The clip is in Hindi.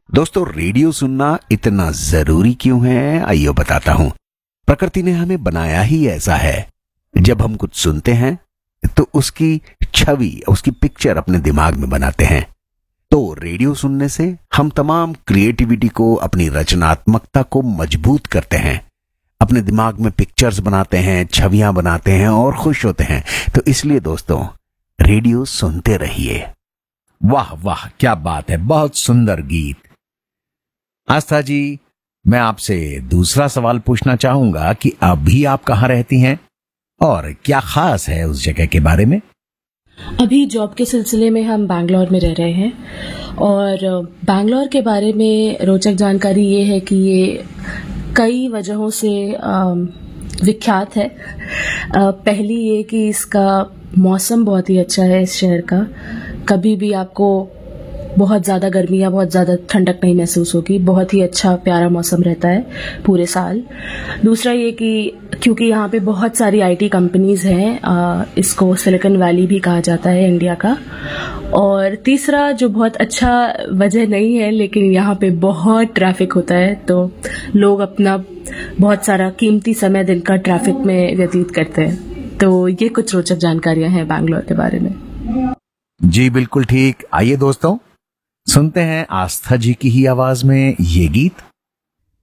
दोस्तों, रेडियो सुनना इतना जरूरी क्यों है, आइए बताता हूं। प्रकृति ने हमें बनाया ही ऐसा है। जब हम कुछ सुनते हैं तो उसकी छवि, उसकी पिक्चर अपने दिमाग में बनाते हैं। तो रेडियो सुनने से हम तमाम क्रिएटिविटी को, अपनी रचनात्मकता को मजबूत करते हैं, अपने दिमाग में पिक्चर्स बनाते हैं, छवियां बनाते हैं और खुश होते हैं। तो इसलिए दोस्तों, रेडियो सुनते रहिए। वाह वाह, क्या बात है, बहुत सुंदर गीत। आस्था जी, मैं आपसे दूसरा सवाल पूछना चाहूंगा कि अभी आप कहाँ रहती हैं और क्या खास है उस जगह के बारे में? अभी जॉब के सिलसिले में हम बैंगलोर में रह रहे हैं और बैंगलोर के बारे में रोचक जानकारी ये है कि ये कई वजहों से विख्यात है। पहली ये कि इसका मौसम बहुत ही अच्छा है इस शहर का। कभी भी आपको बहुत ज़्यादा गर्मी या बहुत ज़्यादा ठंडक नहीं महसूस होगी। बहुत ही अच्छा प्यारा मौसम रहता है पूरे साल। दूसरा ये कि क्योंकि यहाँ पे बहुत सारी आईटी कंपनीज हैं, इसको सिलिकॉन वैली भी कहा जाता है इंडिया का। और तीसरा जो बहुत अच्छा वजह नहीं है, लेकिन यहाँ पे बहुत ट्रैफिक होता है, तो लोग अपना बहुत सारा कीमती समय दिन का ट्रैफिक में व्यतीत करते हैं। तो ये कुछ रोचक जानकारियां हैं बैंगलोर के बारे में। जी बिल्कुल ठीक। आइए दोस्तों, सुनते हैं आस्था जी की ही आवाज में ये गीत।